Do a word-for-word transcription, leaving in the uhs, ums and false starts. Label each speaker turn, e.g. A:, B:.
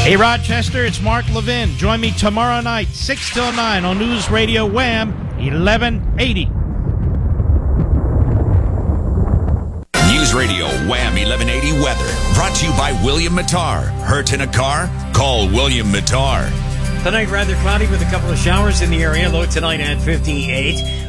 A: Hey, Rochester, it's Mark Levin. Join me tomorrow night, six till nine on News Radio Wham, eleven eighty.
B: News Radio Wham eleven eighty weather. Brought to you by William Mattar. Hurt in a car? Call William Mattar.
C: Tonight, rather cloudy with a couple of showers in the area. Low tonight at fifty-eight.